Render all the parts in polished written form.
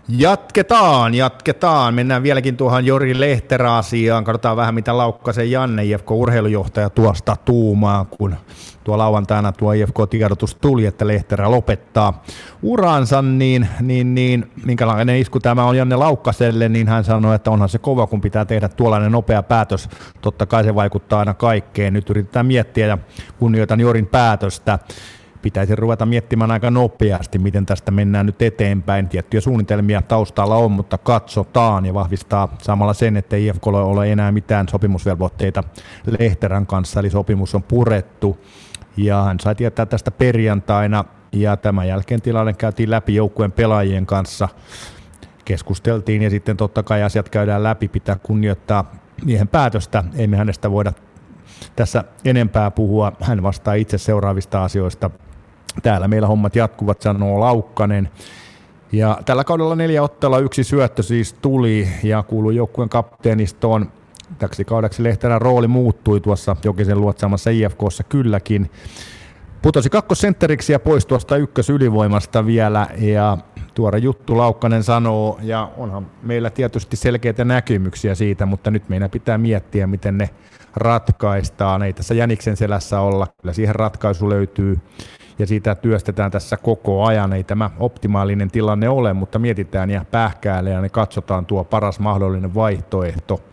Jatketaan. Mennään vieläkin tuohon Jori Lehterä-asiaan. Katsotaan vähän, mitä Laukkasen Janne, IFK-urheilujohtaja, tuosta tuumaa, kun tuo lauantaina tuo IFK-tiedotus tuli, että Lehterä lopettaa uransa, niin minkälainen isku tämä on Janne Laukkaselle, niin hän sanoi, että onhan se kova, kun pitää tehdä tuollainen nopea päätös. Totta kai se vaikuttaa aina kaikkeen. Nyt yritetään miettiä ja kunnioitan Jorin päätöstä. Pitäisi ruveta miettimään aika nopeasti, miten tästä mennään nyt eteenpäin. Tiettyjä suunnitelmia taustalla on, mutta katsotaan ja vahvistaa samalla sen, että IFK:lla ei ole enää mitään sopimusvelvoitteita Lehterän kanssa, eli sopimus on purettu. Ja hän sai tietää tästä perjantaina, ja tämän jälkeen tilanne käytiin läpi joukkueen pelaajien kanssa. Keskusteltiin, ja sitten totta kai asiat käydään läpi, pitää kunnioittaa miehen päätöstä. Ei me hänestä voida tässä enempää puhua, hän vastaa itse seuraavista asioista. Täällä meillä hommat jatkuvat, sanoo Laukkanen. Ja tällä kaudella 4 ottelua, 1 syöttö siis tuli ja kuului joukkueen kapteenistoon. Täksi kaudeksi Lehterän rooli muuttui tuossa Jokisen luotsaamassa IFK:ssa kylläkin. Putosi kakkosentteriksi ja pois tuosta ykkösylivoimasta vielä. Ja tuore juttu Laukkanen sanoo, ja onhan meillä tietysti selkeitä näkemyksiä siitä, mutta nyt meidän pitää miettiä, miten ne ratkaistaan. Ei tässä jäniksen selässä olla, kyllä siihen ratkaisu löytyy ja siitä työstetään tässä koko ajan. Ei tämä optimaalinen tilanne ole, mutta mietitään ja pähkäilee ja katsotaan tuo paras mahdollinen vaihtoehto.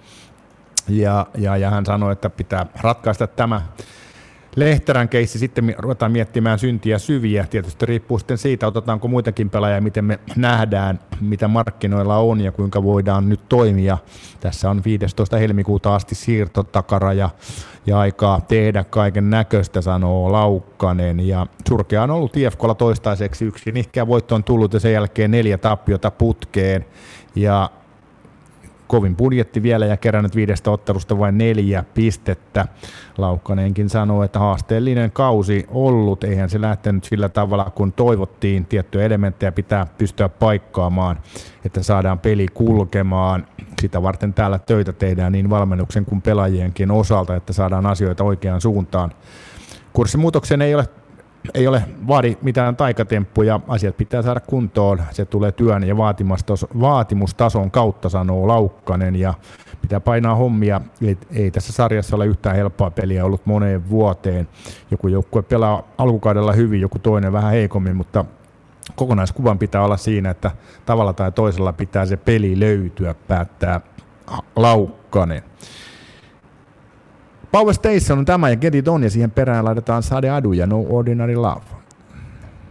Ja hän sanoi, että pitää ratkaista tämä Lehterän keissi, sitten ruvetaan miettimään syntiä syviä. Tietysti riippuu sitten siitä, otetaanko muitakin pelaajia, miten me nähdään, mitä markkinoilla on ja kuinka voidaan nyt toimia. Tässä on 15. helmikuuta asti siirtotakaraja ja aikaa tehdä kaiken näköistä, sanoo Laukkanen. Ja surkea on ollut IFK:lla toistaiseksi 1 nihkeä voitto on tullut ja sen jälkeen 4 tappiota putkeen. Ja kovin budjetti vielä ja kerännyt 5 ottelusta vain 4 pistettä. Laukkanenkin sanoo, että haasteellinen kausi ollut. Eihän se lähtenyt sillä tavalla, kun toivottiin. Tiettyjä elementtejä pitää pystyä paikkaamaan, että saadaan peli kulkemaan. Sitä varten täällä töitä tehdään niin valmennuksen kuin pelajienkin osalta, että saadaan asioita oikeaan suuntaan. Kurssimuutoksen ei ole vaadi mitään taikatemppuja, asiat pitää saada kuntoon, se tulee työn ja vaatimustason kautta, sanoo Laukkanen, ja pitää painaa hommia, ei tässä sarjassa ole yhtään helppoa peliä ollut moneen vuoteen, joku joukkue pelaa alkukaudella hyvin, joku toinen vähän heikommin, mutta kokonaiskuvan pitää olla siinä, että tavalla tai toisella pitää se peli löytyä, päättää Laukkanen. Power Station on tämä ja Get It On, ja siihen perään laitetaan Sade Adu ja No Ordinary Love.